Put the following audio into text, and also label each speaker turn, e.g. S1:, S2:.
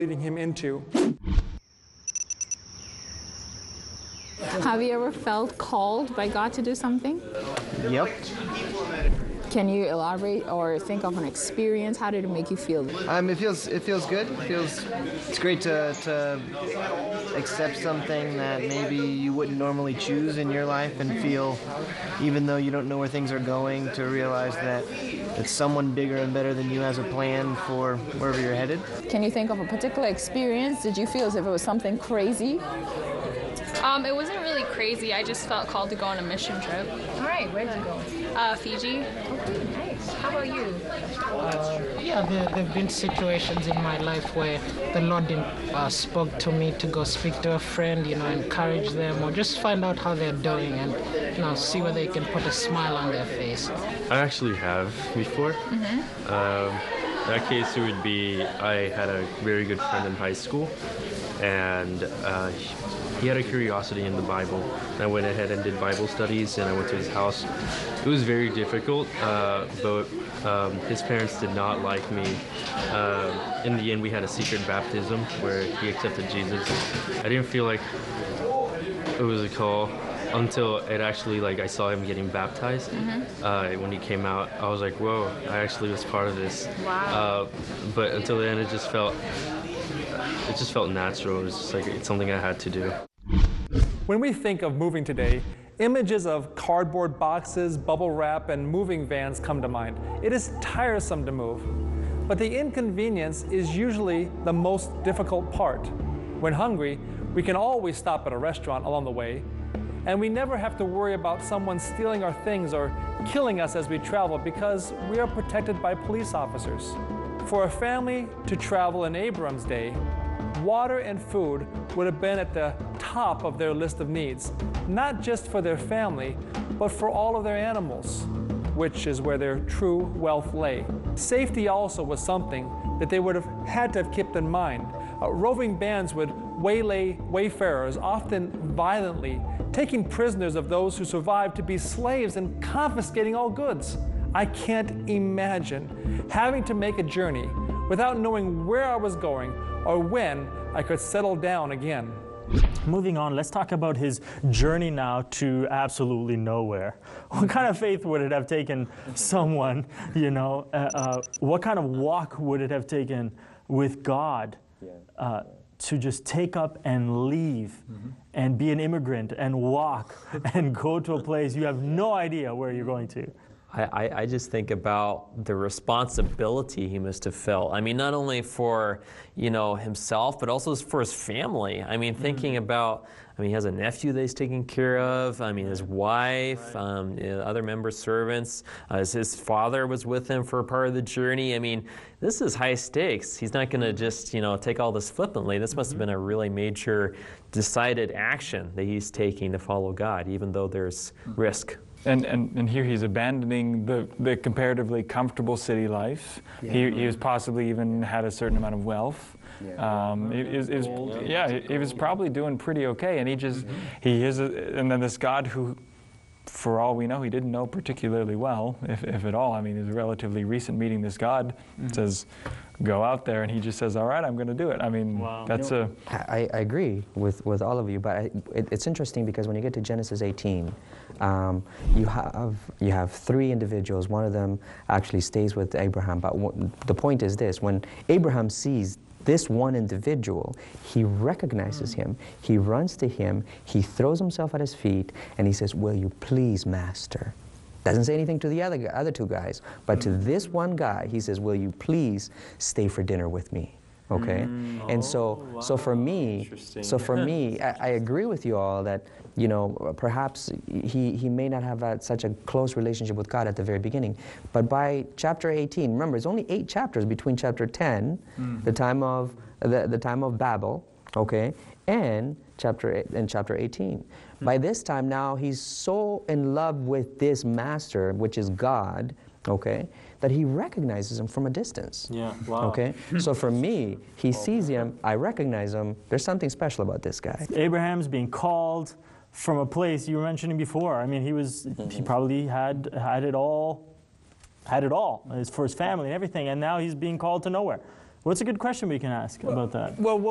S1: leading him into.
S2: Have you ever felt called by God to do something?
S3: Yep.
S2: Can you elaborate or think of an experience? How did it make you feel?
S3: It feels good. It's great to accept something that maybe you wouldn't normally choose in your life and feel, even though you don't know where things are going, to realize that someone bigger and better than you has a plan for wherever you're headed.
S2: Can you think of a particular experience? Did you feel as if it was something crazy?
S4: It wasn't really crazy. I just felt called to go on a mission trip.
S2: All right, where did you go?
S4: Fiji.
S2: Okay, nice. How about you?
S5: Yeah, there have been situations in my life where the Lord spoke to me to go speak to a friend, encourage them, or just find out how they're doing and, see whether you can put a smile on their face.
S6: I actually have before. That case would be, I had a very good friend in high school, and he had a curiosity in the Bible. I went ahead and did Bible studies, and I went to his house. It was very difficult, but his parents did not like me. In the end, we had a secret baptism where he accepted Jesus. I didn't feel like it was a call until it actually, I saw him getting baptized. When he came out, I was like, whoa, I actually was part of this.
S2: Wow.
S6: But until then, it just felt natural. It was just it's something I had to do.
S1: When we think of moving today, images of cardboard boxes, bubble wrap, and moving vans come to mind. It is tiresome to move, but the inconvenience is usually the most difficult part. When hungry, we can always stop at a restaurant along the way, and we never have to worry about someone stealing our things or killing us as we travel because we are protected by police officers. For a family to travel in Abram's day, water and food would have been at the top of their list of needs, not just for their family, but for all of their animals, which is where their true wealth lay. Safety also was something that they would have had to have kept in mind. Roving bands would waylay wayfarers, often violently, taking prisoners of those who survived to be slaves and confiscating all goods. I can't imagine having to make a journey without knowing where I was going or when I could settle down again.
S7: Moving on, let's talk about his journey now to absolutely nowhere. What kind of faith would it have taken someone, what kind of walk would it have taken with God to just take up and leave and be an immigrant and walk and go to a place you have no idea where you're going to?
S8: I just think about the responsibility he must have felt. I mean, not only for, himself, but also for his family. I mean, thinking about, he has a nephew that he's taking care of. His wife, other member servants. His father was with him for a part of the journey. This is high stakes. He's not going to just, take all this flippantly. This must have been a really major, decided action that he's taking to follow God, even though there's risk.
S9: And here he's abandoning the comparatively comfortable city life. He was possibly even had a certain amount of wealth. He was probably doing pretty okay. And and then this God who, for all we know, he didn't know particularly well, if at all. It was a relatively recent meeting. This God says, go out there, and he just says, all right, I'm going to do it.
S7: Wow.
S3: That's I agree with all of you, but it's interesting because when you get to Genesis 18, you have three individuals. One of them actually stays with Abraham, but the point is this: when Abraham sees this one individual, he recognizes him, he runs to him, he throws himself at his feet, and he says, will you please, master? Doesn't say anything to the other two guys, but to this one guy, he says, will you please stay for dinner with me? Okay? And so for me, I agree with you all that, perhaps he may not have had such a close relationship with God at the very beginning, but by chapter 18, remember, it's only 8 chapters between chapter 10, the time of Babel, okay, and chapter 18. By this time now, he's so in love with this master, which is God, okay, that he recognizes him from a distance.
S7: Yeah, wow.
S3: Okay, so for me, he sees him, I recognize him, there's something special about this guy.
S7: Abraham's being called from a place you were mentioning before. He probably had it all, for his family and everything, and now he's being called to nowhere. What's a good question we can ask about that?
S1: Well,